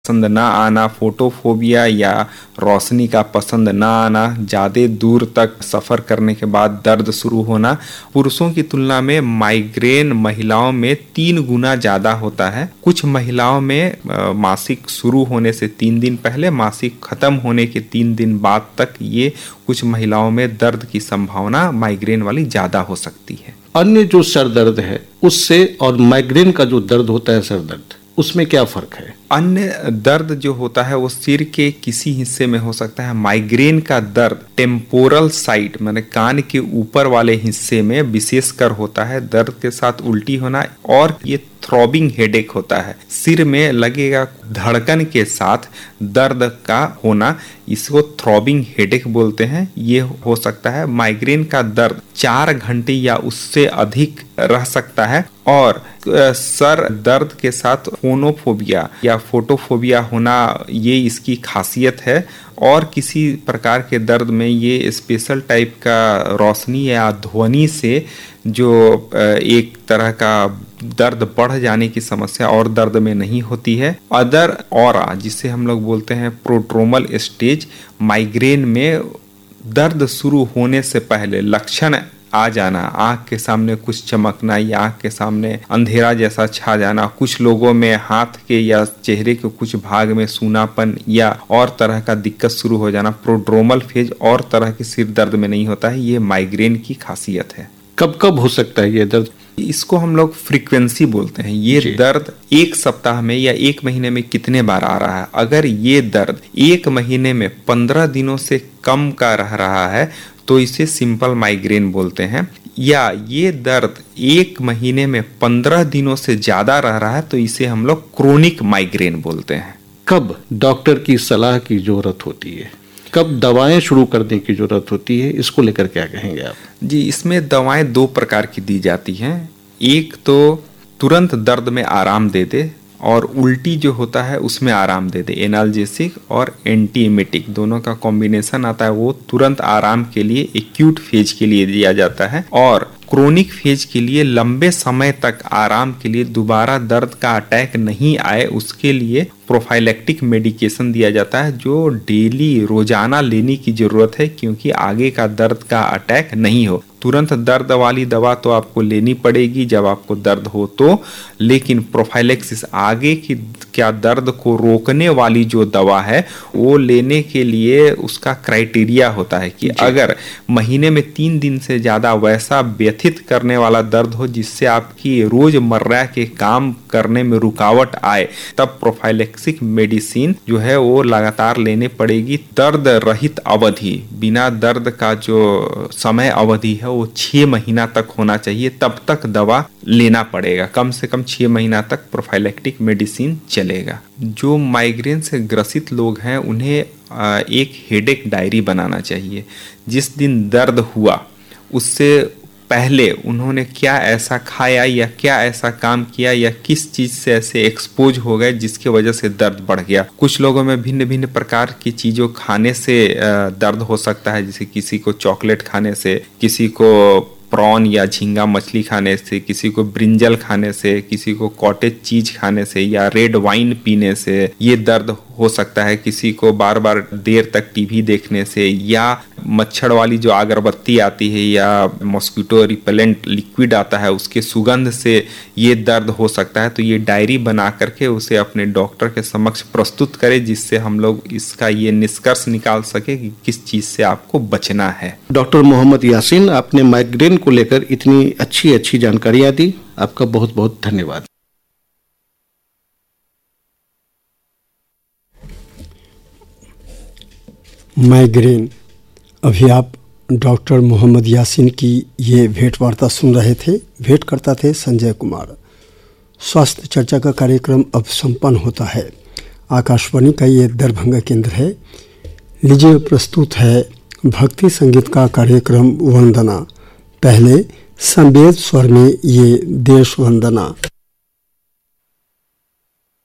पसंद ना आना, फोटोफोबिया या रोशनी का पसंद ना आना, ज़्यादा दूर तक सफ़र करने के बाद दर्द शुरू होना। पुरुषों की तुलना में माइग्रेन महिलाओं में 3 गुना ज़्यादा होता है। कुछ महिलाओं में मासिक शुरू होने से 3 दिन पहले, मासिक खत्म होने के 3 दिन बाद तक ये कुछ महिलाओं में दर्द की संभावना माइग्रेन वाली ज़्यादा हो सकती है। अन्य जो सर दर्द है उससे और माइग्रेन का जो दर्द होता है सर दर्द, उसमें क्या फर्क है? अन्य दर्द जो होता है वो सिर के किसी हिस्से में हो सकता है। माइग्रेन का दर्द टेम्पोरल साइड माने कान के ऊपर वाले हिस्से में विशेषकर होता है। दर्द के साथ उल्टी होना और ये थ्रॉबिंग हेडेक होता है, सिर में लगेगा धड़कन के साथ दर्द का होना, इसको थ्रॉबिंग हेडेक बोलते हैं। ये हो सकता है। माइग्रेन का दर्द 4 घंटे या उससे अधिक रह सकता है और सर दर्द के साथ फोनोफोबिया या फोटोफोबिया होना ये इसकी खासियत है। और किसी प्रकार के दर्द में ये स्पेशल टाइप का रोशनी या ध्वनि से जो एक तरह का दर्द बढ़ जाने की समस्या और दर्द में नहीं होती है। अदर ऑरा जिसे हम लोग बोलते हैं प्रोड्रोमल स्टेज, माइग्रेन में दर्द शुरू होने से पहले लक्षण आ जाना, आँख के सामने कुछ चमकना या आँख के सामने अंधेरा जैसा छा जाना, कुछ लोगों में हाथ के या चेहरे के कुछ भाग में सूनापन या और तरह का दिक्कत शुरू हो जाना। प्रोड्रोमल फेज और तरह के सिर दर्द में नहीं होता है। ये माइग्रेन की खासियत है। कब कब हो सकता है ये दर्द? इसको हम लोग फ्रीक्वेंसी बोलते हैं। ये दर्द 1 सप्ताह में या 1 महीने में कितने बार आ रहा है। अगर ये दर्द 1 महीने में 15 दिनों से कम का रह रहा है तो इसे सिंपल माइग्रेन बोलते हैं। या ये दर्द 1 महीने में 15 दिनों से ज्यादा रह रहा है तो इसे हम लोग क्रोनिक माइग्रेन बोलते हैं। कब डॉक्टर की सलाह की जरूरत होती है? कब दवाएं शुरू करने की जरूरत होती है? इसको लेकर क्या कहेंगे आप? जी, इसमें दवाएं 2 प्रकार की दी जाती हैं। एक तो तुरंत दर्द में आराम दे दे और उल्टी जो होता है उसमें आराम दे दे। एनाल्जेसिक और एंटीएमेटिक दोनों का कॉम्बिनेशन आता है, वो तुरंत आराम के लिए एक्यूट फेज के लिए दिया जाता है। और क्रोनिक फेज के लिए लंबे समय तक आराम के लिए दोबारा दर्द का अटैक नहीं आए उसके लिए प्रोफाइलेक्टिक मेडिकेशन दिया जाता है जो डेली रोजाना लेने की जरूरत है क्योंकि आगे का दर्द का अटैक नहीं हो। तुरंत दर्द वाली दवा तो आपको लेनी पड़ेगी जब आपको दर्द हो तो, लेकिन प्रोफाइलेक्सिस आगे की क्या दर्द को रोकने वाली जो दवा है वो लेने के लिए उसका क्राइटेरिया होता है कि अगर महीने में 3 दिन से ज्यादा वैसा व्यथित करने वाला दर्द हो जिससे आपकी रोजमर्रा के काम करने में रुकावट आए तब प्रोफाइलेक्सिक मेडिसिन जो है वो लगातार लेने पड़ेगी। दर्द रहित अवधि, बिना दर्द का जो समय अवधि है वो 6 महीना तक होना चाहिए, तब तक दवा लेना पड़ेगा। कम से कम 6 महीना तक प्रोफाइलेक्टिक मेडिसिन चलेगा। जो माइग्रेन से ग्रसित लोग हैं उन्हें एक हेडेक डायरी बनाना चाहिए। जिस दिन दर्द हुआ उससे पहले उन्होंने क्या ऐसा खाया या क्या ऐसा काम किया या किस चीज से ऐसे एक्सपोज हो गए जिसकी वजह से दर्द बढ़ गया। कुछ लोगों में भिन्न भिन्न प्रकार की चीजों खाने से दर्द हो सकता है, जैसे किसी को चॉकलेट खाने से, किसी को प्रॉन या झींगा मछली खाने से, किसी को ब्रिंजल खाने से, किसी को कॉटेज चीज खाने से या रेड वाइन पीने से ये दर्द हो सकता है। किसी को बार बार देर तक टीवी देखने से या मच्छर वाली जो अगरबत्ती आती है या मॉस्किटो रिपेलेंट लिक्विड आता है उसके सुगंध से ये दर्द हो सकता है। तो ये डायरी बना करके उसे अपने डॉक्टर के समक्ष प्रस्तुत करें जिससे हम लोग इसका ये निष्कर्ष निकाल सके कि किस चीज से आपको बचना है। डॉक्टर मोहम्मद यासीन, आपने माइग्रेन को लेकर इतनी अच्छी जानकारियां दी, आपका बहुत बहुत धन्यवाद। माइग्रेन, अभी आप डॉक्टर मोहम्मद यासीन की ये भेंट वार्ता सुन रहे थे। भेंट करता थे संजय कुमार। स्वास्थ्य चर्चा का कार्यक्रम अब संपन्न होता है। आकाशवाणी का ये दरभंगा केंद्र है। लीजिए प्रस्तुत है भक्ति संगीत का कार्यक्रम वंदना। पहले संवेद स्वर में ये देश वंदना।